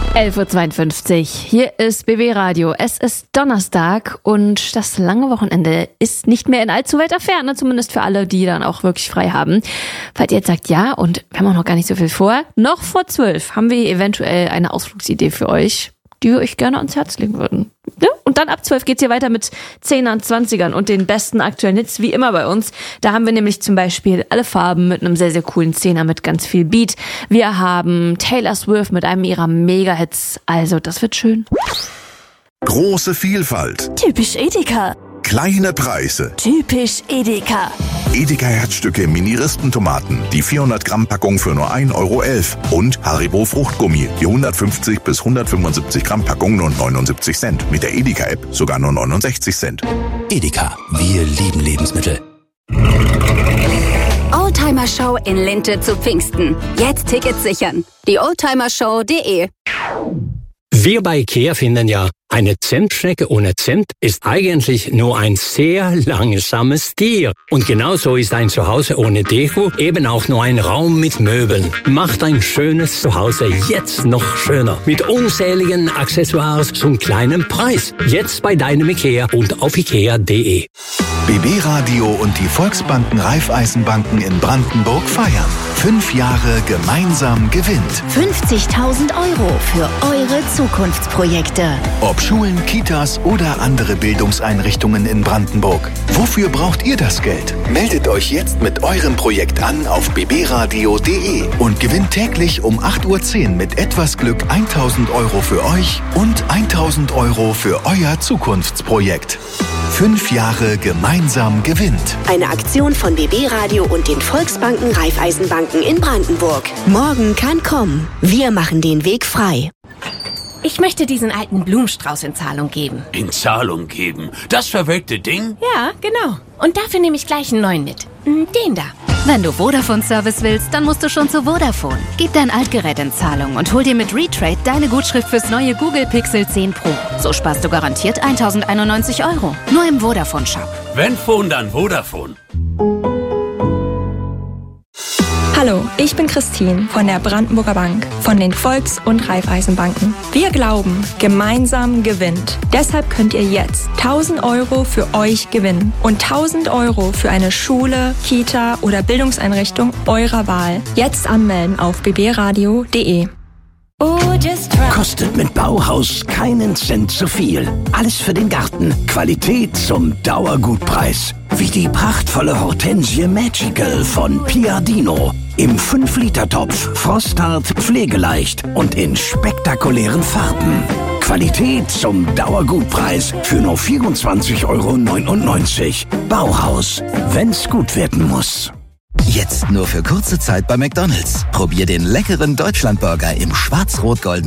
11.52 Uhr, hier ist BB Radio. Es ist Donnerstag und das lange Wochenende ist nicht mehr in allzu weiter Ferne, zumindest für alle, die dann auch wirklich frei haben. Falls ihr jetzt sagt, ja, und wir haben auch noch gar nicht so viel vor, noch vor 12 haben wir eventuell eine Ausflugsidee für euch, die wir euch gerne ans Herz legen würden. Ja? Und dann ab 12 geht's hier weiter mit 10ern, 20ern und den besten aktuellen Hits, wie immer bei uns. Da haben wir nämlich zum Beispiel Alle Farben mit einem sehr, sehr coolen 10er mit ganz viel Beat. Wir haben Taylor Swift mit einem ihrer Mega-Hits. Also, das wird schön. Große Vielfalt. Typisch Edeka. Kleine Preise. Typisch Edeka. Edeka Herzstücke Mini-Rispentomaten, die 400 Gramm Packung für nur 1,11 € und Haribo Fruchtgummi, die 150 bis 175 Gramm Packung nur 79 Cent. Mit der Edeka-App sogar nur 69 Cent. Edeka, wir lieben Lebensmittel. Oldtimer-Show in Linte zu Pfingsten. Jetzt Tickets sichern. Die Oldtimershow.de. Wir bei IKEA finden ja, eine Zentschnecke ohne Zent ist eigentlich nur ein sehr langsames Tier. Und genauso ist ein Zuhause ohne Deko eben auch nur ein Raum mit Möbeln. Macht ein schönes Zuhause jetzt noch schöner. Mit unzähligen Accessoires zum kleinen Preis. Jetzt bei deinem IKEA und auf ikea.de. BB Radio und die Volksbanken Raiffeisenbanken in Brandenburg feiern. 5 Jahre gemeinsam gewinnt. 50.000 € für eure Zukunftsprojekte. Ob Schulen, Kitas oder andere Bildungseinrichtungen in Brandenburg. Wofür braucht ihr das Geld? Meldet euch jetzt mit eurem Projekt an auf bbradio.de und gewinnt täglich um 8.10 Uhr mit etwas Glück 1.000 € für euch und 1.000 € für euer Zukunftsprojekt. 5 Jahre gemeinsam gewinnt. Eine Aktion von BB Radio und den Volksbanken Raiffeisenbanken in Brandenburg. Morgen kann kommen. Wir machen den Weg frei. Ich möchte diesen alten Blumenstrauß in Zahlung geben. In Zahlung geben? Das verwelkte Ding? Ja, genau. Und dafür nehme ich gleich einen neuen mit. Den da. Wenn du Vodafone-Service willst, dann musst du schon zu Vodafone. Gib dein Altgerät in Zahlung und hol dir mit Retrade deine Gutschrift fürs neue Google Pixel 10 Pro. So sparst du garantiert 1.091 €. Nur im Vodafone-Shop. Wenn Phone, dann Vodafone. Hallo, ich bin Christine von der Brandenburger Bank, von den Volks- und Raiffeisenbanken. Wir glauben, gemeinsam gewinnt. Deshalb könnt ihr jetzt 1.000 € für euch gewinnen und 1.000 € für eine Schule, Kita oder Bildungseinrichtung eurer Wahl. Jetzt anmelden auf bbradio.de. Kostet mit Bauhaus keinen Cent zu viel. Alles für den Garten. Qualität zum Dauergutpreis. Wie die prachtvolle Hortensie Magical von Piadino. Im 5-Liter-Topf, frosthart, pflegeleicht und in spektakulären Farben. Qualität zum Dauergutpreis für nur 24,99 €. Bauhaus, wenn's gut werden muss. Jetzt nur für kurze Zeit bei McDonald's. Probier den leckeren Deutschlandburger im schwarz-rot-goldenen